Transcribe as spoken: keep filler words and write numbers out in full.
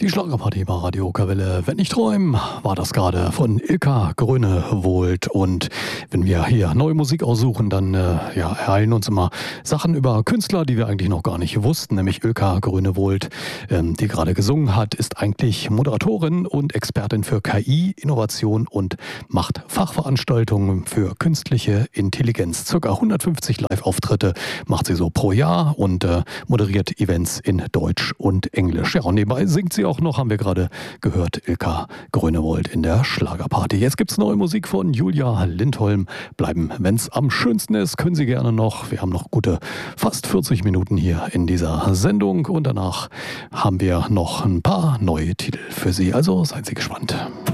Die Schlagerparty bei Radio Okerwelle. Wenn ich träume, war das gerade von Ilka Grönewold. Und wenn wir hier neue Musik aussuchen, dann äh, ja, ereilen uns immer Sachen über Künstler, die wir eigentlich noch gar nicht wussten. Nämlich Ilka Grönewold, ähm, die gerade gesungen hat, ist eigentlich Moderatorin und Expertin für K I, Innovation und macht Fachveranstaltungen für künstliche Intelligenz. Circa hundertfünfzig Live-Auftritte macht sie so pro Jahr und äh, moderiert Events in Deutsch und Englisch. Ja, und nebenbei singt sie auch noch, haben wir gerade gehört, Ilka Grönewold in der Schlagerparty. Jetzt gibt's neue Musik von Julia Lindholm. Bleiben, wenn's am schönsten ist, können Sie gerne noch. Wir haben noch gute fast vierzig Minuten hier in dieser Sendung und danach haben wir noch ein paar neue Titel für Sie. Also seien Sie gespannt.